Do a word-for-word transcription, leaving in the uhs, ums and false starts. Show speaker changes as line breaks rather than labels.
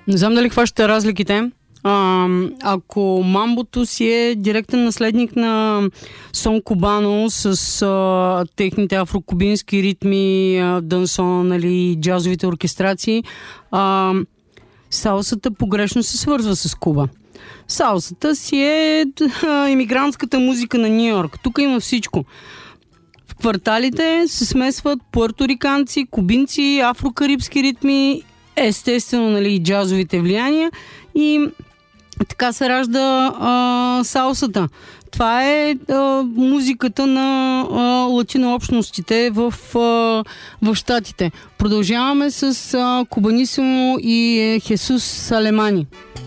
Не знам дали хващате разликите. А, ако мамбото си е директен наследник на сон кубано с а, техните афрокубински ритми, а, дансон, нали, джазовите оркестрации, а, салсата погрешно се свързва с Куба. Салсата си е а, имигрантската музика на Ню Йорк. Тук има всичко. В кварталите се смесват пуерториканци, кубинци, афрокарибски ритми, естествено, нали, и джазовите влияния, и така се ражда а, салсата. Това е а, музиката на а, латинообщностите в, а, в Щатите. Продължаваме с а, Кубанисимо и е, Хесус Салемани.